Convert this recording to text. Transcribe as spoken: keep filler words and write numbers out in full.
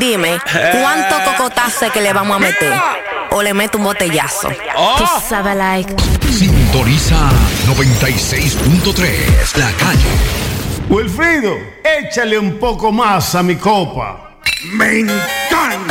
Dime, ¿cuánto cocotazo que le vamos a meter? ¿O le meto un botellazo? Oh. Tú sabes, like. Sintoniza noventa y seis punto tres, La Calle. Wilfrido, échale un poco más a mi copa. Me encanta.